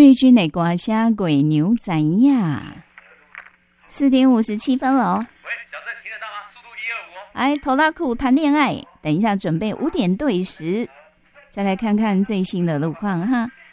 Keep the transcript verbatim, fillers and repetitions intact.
瑞君的歌声鬼牛仔呀，四点五十七分了哦。 喂，小郑听得到吗？速度一二五哦。 哎，头拉库谈恋爱，等一下准备五点对时，再来看看最新的路况哈。